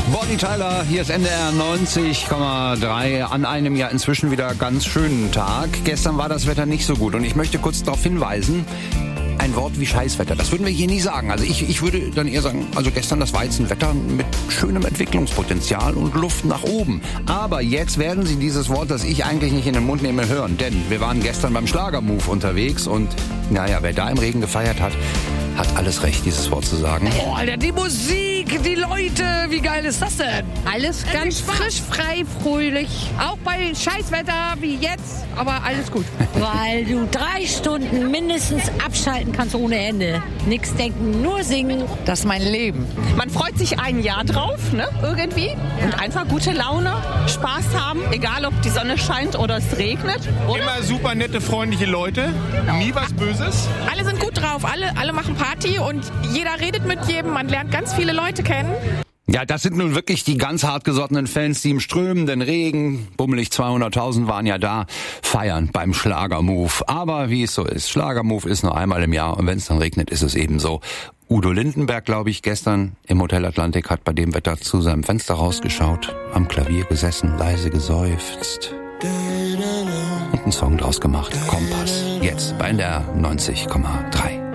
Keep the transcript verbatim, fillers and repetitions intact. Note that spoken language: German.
Bonnie Tyler, hier ist N D R neunzig Komma drei an einem ja inzwischen wieder ganz schönen Tag. Gestern war das Wetter nicht so gut und ich möchte kurz darauf hinweisen, ein Wort wie Scheißwetter, das würden wir hier nie sagen. Also ich, ich würde dann eher sagen, also gestern das war jetzt ein Wetter mit schönem Entwicklungspotenzial und Luft nach oben. Aber jetzt werden Sie dieses Wort, das ich eigentlich nicht in den Mund nehme, hören. Denn wir waren gestern beim Schlagermove unterwegs und naja, wer da im Regen gefeiert hat, hat alles recht, dieses Wort zu sagen. Oh, Alter, die Musik, die Leute, wie geil ist das denn? Alles ganz frisch, frei, fröhlich. Auch bei Scheißwetter wie jetzt, aber alles gut. Weil du drei Stunden mindestens abschalten kannst ohne Ende. Nix denken, nur singen. Das ist mein Leben. Man freut sich ein Jahr drauf, ne, irgendwie. Und einfach gute Laune, Spaß haben, egal ob die Sonne scheint oder es regnet. Oder? Immer super nette, freundliche Leute, nie was Böses. Alle sind gut drauf, alle, alle machen Party und jeder redet mit jedem, man lernt ganz viele Leute kennen. Ja, das sind nun wirklich die ganz hartgesottenen Fans, die im strömenden Regen, bummelig zweihunderttausend waren ja da, feiern beim Schlagermove. Aber wie es so ist, Schlagermove ist nur einmal im Jahr und wenn es dann regnet, ist es eben so. Udo Lindenberg, glaube ich, gestern im Hotel Atlantik hat bei dem Wetter zu seinem Fenster rausgeschaut, am Klavier gesessen, leise geseufzt und einen Song draus gemacht. Kompass, jetzt bei N D R neunzig Komma drei.